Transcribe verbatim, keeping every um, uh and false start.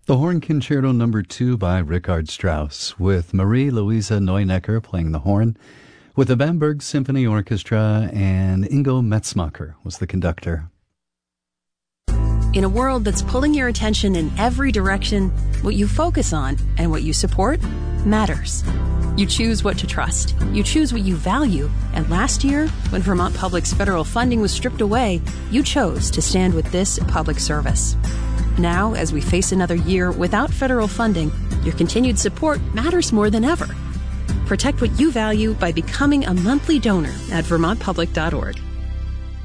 The Horn Concerto Number two by Richard Strauss, with Marie-Louise Neunecker playing the horn, with the Bamberg Symphony Orchestra, and Ingo Metzmacher was the conductor. In a world that's pulling your attention in every direction, what you focus on and what you support matters. You choose what to trust. You choose what you value. And last year, when Vermont Public's federal funding was stripped away, you chose to stand with this public service. Now, as we face another year without federal funding, your continued support matters more than ever. Protect what you value by becoming a monthly donor at vermont public dot org.